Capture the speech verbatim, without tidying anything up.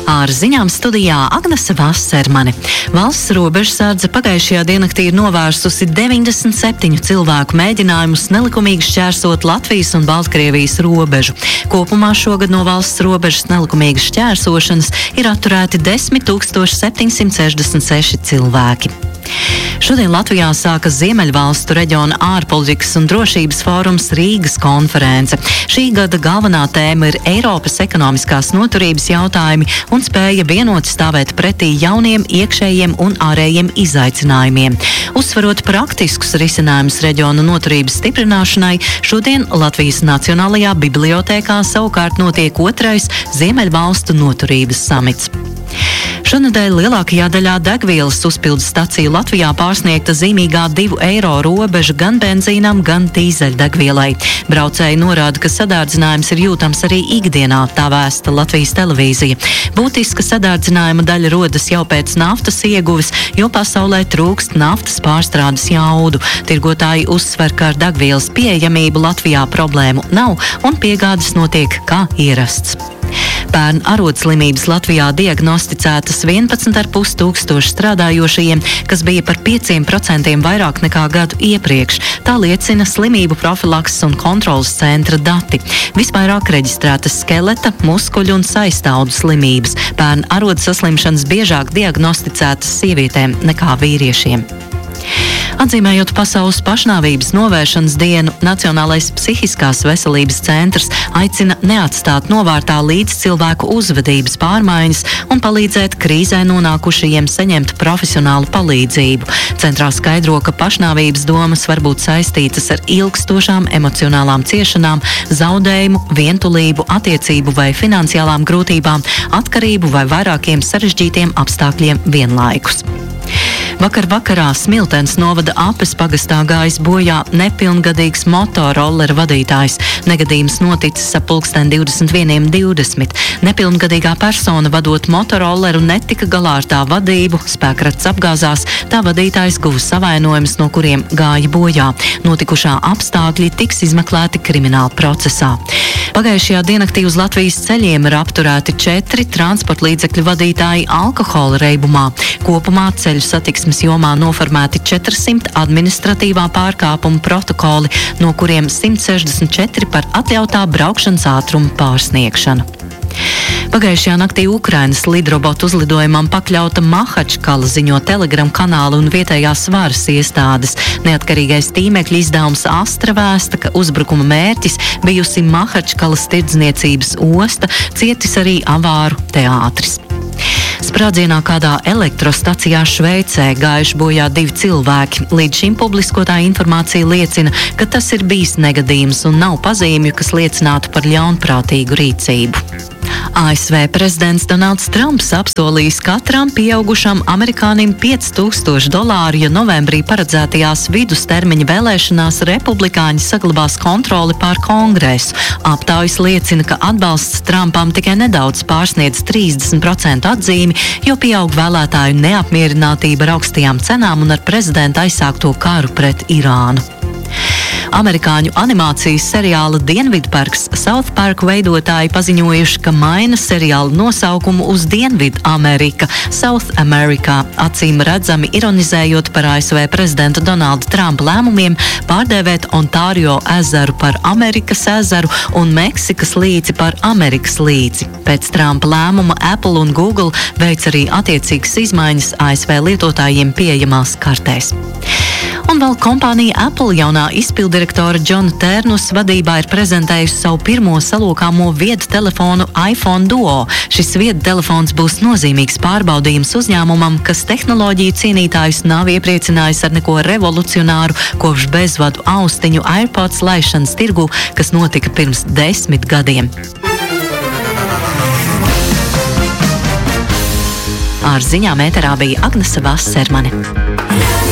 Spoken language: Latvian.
Ar ziņām studijā Agnese Vasermane. Valsts robežsardze pagājušajā diennaktī ir novērsusi deviņdesmit septiņu cilvēku mēģinājumus nelikumīgi šķērsot Latvijas un Baltkrievijas robežu. Kopumā šogad no valsts robežas nelikumīgas šķērsošanas ir atturēti desmit tūkstoši septiņsimt sešdesmit seši cilvēki. Šodien Latvijā sākas Ziemeļvalstu reģiona ārpolitikas un drošības fórums Rīgas konference. Šī gada galvenā tēma ir Eiropas ekonomiskās noturības jautājumi un spēja vienoti stāvēt pretī jauniem iekšējiem un ārējiem izaicinājumiem. Uzsverot praktiskus risinājumus reģiona noturības stiprināšanai, šodien Latvijas Nacionālajā bibliotēkā savukārt notiek otrais Ziemeļvalstu noturības samits. Šonedēļ lielākajā daļā degvielas uzpildes staciju Latvijā pārsniegta zīmīgā divu eiro robeža gan benzīnam, gan dīzeļdegvielai. Braucēji norāda, ka sadārdzinājums ir jūtams arī ikdienā, tā vēsta Latvijas televīzija. Būtiska sadārdzinājuma daļa rodas jau pēc naftas ieguves, jo pasaulē trūkst naftas pārstrādes jaudu. Tirgotāji uzsver, ka ar degvielas pieejamību Latvijā problēmu nav un piegādes notiek kā ierasts. Pērn arodslimības Latvijā diagnosticētas vienpadsmit ar pus tūkstoši strādājošajiem, kas bija par pieciem procentiem vairāk nekā gadu iepriekš. Tā liecina slimību profilakses un kontrolas centra dati. Visvairāk reģistrētas skeleta, muskuļu un saistaudu slimības. Pērn arodu saslimšanas biežāk diagnosticētas sievietēm nekā vīriešiem. Atzīmējot Pasaules pašnāvības novēršanas dienu, Nacionālais psihiskās veselības centrs aicina neatstāt novārtā līdz cilvēku uzvedības pārmaiņas un palīdzēt krīzē nonākušajiem saņemt profesionālu palīdzību. Centrā skaidro, ka pašnāvības domas var būt saistītas ar ilgstošām emocionālām ciešanām, zaudējumu, vientulību, attiecību vai finansiālām grūtībām, atkarību vai vairākiem sarežģītiem apstākļiem vienlaikus. Vakar vakarā Smiltenes novada Apes pagastā gājis bojā nepilngadīgs motorolleru vadītājs. Negadījums noticis ap pulksten divdesmit viens divdesmit. Nepilngadīgā persona vadot motorolleru netika galā ar tā vadību, spēkrats apgāzās, tā vadītājs guva savainojumus, no kuriem gāja bojā. Notikušā apstākļi tiks izmeklēti krimināla procesā. Pagājušajā diennaktī uz Latvijas ceļiem ir apturēti četri transporta līdzekļu vadītāji alkohola reibumā. Kopumā ceļu satiksmes jomā noformēti četrsimt administratīvā pārkāpuma protokoli, no kuriem simt sešdesmit četri par atļautā braukšanas ātruma pārsniegšanu. Pagājušajā naktī Ukrainas lidrobotu uzlidojumam pakļauta Mahačkala, ziņo Telegram kanāla un vietējās varas iestādes. Neatkarīgais tīmekļa izdevums Astra vēsta, ka uzbrukuma mērķis bijusi Mahačkalas tirdzniecības osta, cietis arī avāru teātris. Sprādzienā kādā elektrostacijā Šveicē gājuši bojā divi cilvēki. Līdz šim publiskotā informācija liecina, ka tas ir bijis negadījums un nav pazīmju, kas liecinātu par ļaunprātīgu rīcību. A S V prezidents Donalds Trumps apsolījis katram pieaugušam amerikānim pieci tūkstoši dolāru, ja novembrī paredzētajās vidustermiņa vēlēšanās republikāņi saglabās kontroli pār Kongresu. Aptaujas liecina, ka atbalsts Trumpam tikai nedaudz pārsniedz trīsdesmit procentu atzīmi, jo pieaug vēlētāju neapmierinātība ar augstajām cenām un ar prezidenta aizsākto karu pret Irānu. Amerikāņu animācijas seriāla Dienvidparks South Park veidotāji paziņojuši, ka maina seriāla nosaukumu uz Dienvidu Amerika, South America, acīm redzami ironizējot par A S V prezidenta Donalda Trumpa lēmumiem pārdēvēt Ontārio ezeru par Amerikas ezeru un Meksikas līci par Amerikas līci. Pēc Trumpa lēmuma Apple un Google veic arī attiecīgas izmaiņas A S V lietotājiem pieejamās kartēs. Un vēl kompānija Apple jaunā izpildirektora Džona Tērnus vadībā ir prezentējusi savu pirmo salokāmo viedu telefonu iPhone Duo. Šis viedu telefons būs nozīmīgs pārbaudījums uzņēmumam, kas tehnoloģiju cienītājus nav iepriecinājis ar neko revolucionāru kopš bezvadu austiņu AirPods laišanas tirgu, kas notika pirms desmit gadiem. Ar ziņām ēterā bija Agnese Vasermane.